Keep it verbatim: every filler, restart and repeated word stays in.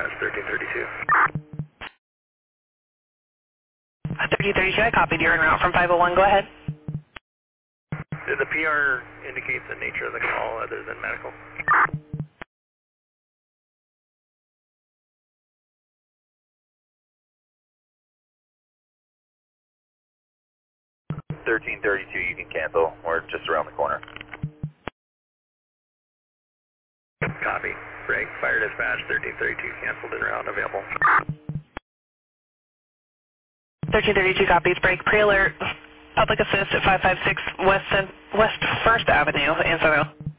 dispatch, thirteen thirty-two. thirteen thirty-two, I copied. You're en route from five oh one. Go ahead. Did the P R indicate the nature of the call other than medical? thirteen thirty-two, you can cancel. We're just around the corner. Copy. Break. Fire dispatch, thirteen thirty-two, canceled and round available. thirteen thirty-two copies. Break. Pre-alert. Public assist at five five six West, West First Avenue in Sono.